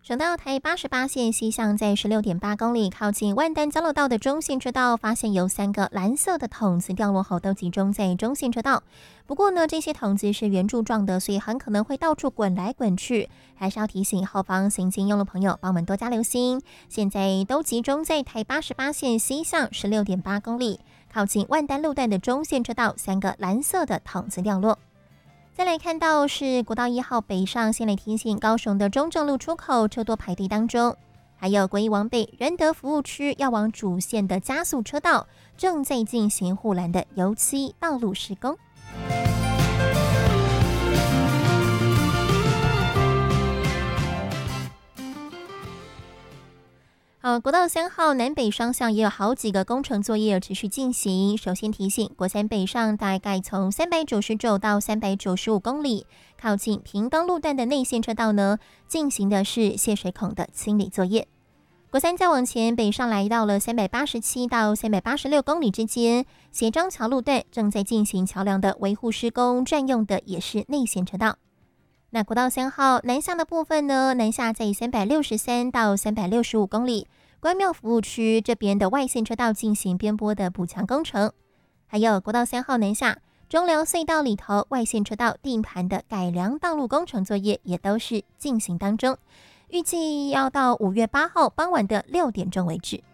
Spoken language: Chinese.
省道台88线西向在16.8公里，靠近万丹交流道的中线车道，发现有3个蓝色的筒子掉落后，都集中在中线车道。不过呢，这些筒子是圆柱状的，所以很可能会到处滚来滚去，还是要提醒后方行经用路朋友帮我们多加留心。现在都集中在台88线西向16.8公里，靠近万丹路段的中线车道，3个蓝色的筒子掉落。再来看到是国道1号北上，先来提醒高雄的中正路出口车多排队当中，还有国一往北仁德服务区要往主线的加速车道正在进行护栏的油漆道路施工。国道3号南北双向也有好几个工程作业持续进行。首先提醒，国三北上大概从399到395公里，靠近屏东路段的内线车道呢，进行的是泄水孔的清理作业。国三再往前北上来到了387到386公里之间，协章桥路段正在进行桥梁的维护施工，占用的也是内线车道。那国道3号南下的部分呢，南下在363到365公里，关庙服务区这边的外线车道进行边坡的补强工程。还有国道3号南下中寮隧道里头外线车道地盘的改良道路工程作业也都是进行当中，预计要到5月8号傍晚的6点钟为止。